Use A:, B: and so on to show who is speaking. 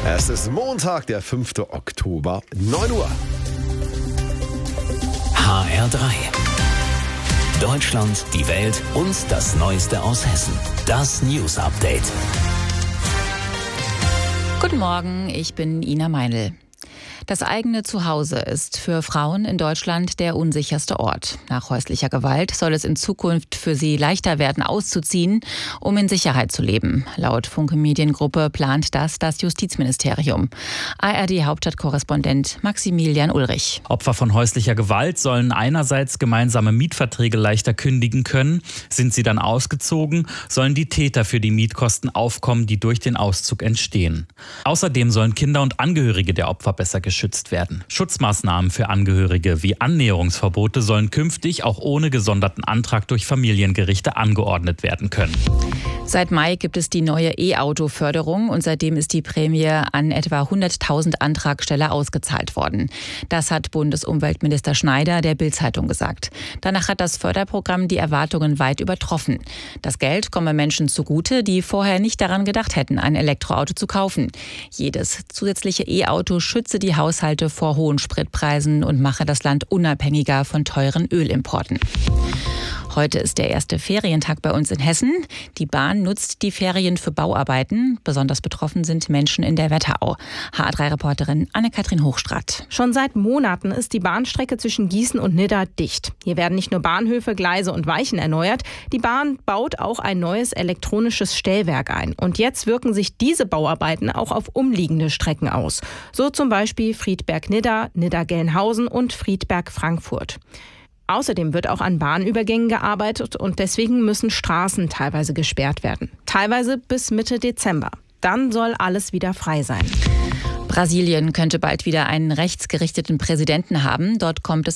A: Es ist Montag, der 5. Oktober, 9 Uhr.
B: HR3. Deutschland, die Welt und das Neueste aus Hessen. Das News Update.
C: Guten Morgen, ich bin Ina Meinl. Das eigene Zuhause ist für Frauen in Deutschland der unsicherste Ort. Nach häuslicher Gewalt soll es in Zukunft für sie leichter werden, auszuziehen, um in Sicherheit zu leben. Laut Funke Mediengruppe plant das Justizministerium. ARD-Hauptstadtkorrespondent Maximilian Ulrich.
D: Opfer von häuslicher Gewalt sollen einerseits gemeinsame Mietverträge leichter kündigen können. Sind sie dann ausgezogen, sollen die Täter für die Mietkosten aufkommen, die durch den Auszug entstehen. Außerdem sollen Kinder und Angehörige der Opfer besser geschützt werden. Schutzmaßnahmen für Angehörige wie Annäherungsverbote sollen künftig auch ohne gesonderten Antrag durch Familiengerichte angeordnet werden können.
C: Seit Mai gibt es die neue E-Auto-Förderung und seitdem ist die Prämie an etwa 100.000 Antragsteller ausgezahlt worden. Das hat Bundesumweltminister Schneider der Bild-Zeitung gesagt. Danach hat das Förderprogramm die Erwartungen weit übertroffen. Das Geld komme Menschen zugute, die vorher nicht daran gedacht hätten, ein Elektroauto zu kaufen. Jedes zusätzliche E-Auto schütze die Haushalte vor hohen Spritpreisen und mache das Land unabhängiger von teuren Ölimporten. Heute ist der erste Ferientag bei uns in Hessen. Die Bahn nutzt die Ferien für Bauarbeiten. Besonders betroffen sind Menschen in der Wetterau. HR3-Reporterin Anne-Kathrin Hochstraat.
E: Schon seit Monaten ist die Bahnstrecke zwischen Gießen und Nidda dicht. Hier werden nicht nur Bahnhöfe, Gleise und Weichen erneuert. Die Bahn baut auch ein neues elektronisches Stellwerk ein. Und jetzt wirken sich diese Bauarbeiten auch auf umliegende Strecken aus. So zum Beispiel Friedberg-Nidda, Nidda-Gelnhausen und Friedberg-Frankfurt. Außerdem wird auch an Bahnübergängen gearbeitet und deswegen müssen Straßen teilweise gesperrt werden. Teilweise bis Mitte Dezember. Dann soll alles wieder frei sein.
C: Brasilien könnte bald wieder einen rechtsgerichteten Präsidenten haben. Dort kommt es